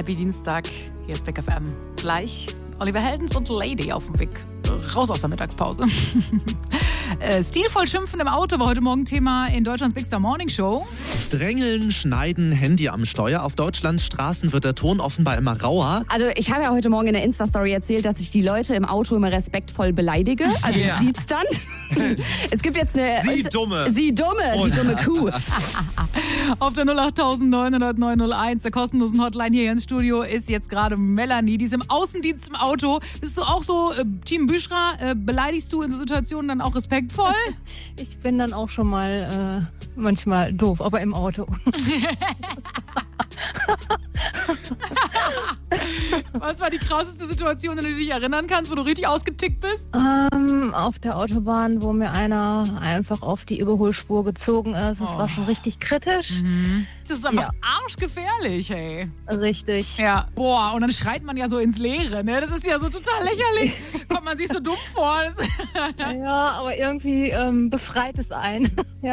Happy Dienstag, hier ist Big FM. Gleich Oliver Heldens und Lady auf dem Weg raus aus der Mittagspause. Stilvoll schimpfen im Auto war heute Morgen Thema in Deutschlands Big Star Morning Show. Drängeln, schneiden, Handy am Steuer. Auf Deutschlands Straßen wird der Ton offenbar immer rauer. Also ich habe ja heute Morgen in der Insta-Story erzählt, dass ich die Leute im Auto immer respektvoll beleidige. Also ich sieht's dann. Es gibt jetzt eine... Sie dumme Kuh. Auf der 08900 901, der kostenlosen Hotline hier ins Studio, ist jetzt gerade Melanie. Die ist im Außendienst im Auto. Bist du auch so Team Büschra? Beleidigst du in so Situationen dann auch respektvoll? Ich bin dann auch schon mal manchmal doof, aber im Auto. Was war die krasseste Situation, an die du dich erinnern kannst, wo du richtig ausgetickt bist? Auf der Autobahn, wo mir einer einfach auf die Überholspur gezogen ist. Das war schon richtig kritisch. Das ist einfach arschgefährlich, hey. Richtig. Ja, boah, und dann schreit man ja so ins Leere, ne? Das ist ja so total lächerlich. Kommt man sich so dumm vor. Ja, aber irgendwie befreit es einen. Ja.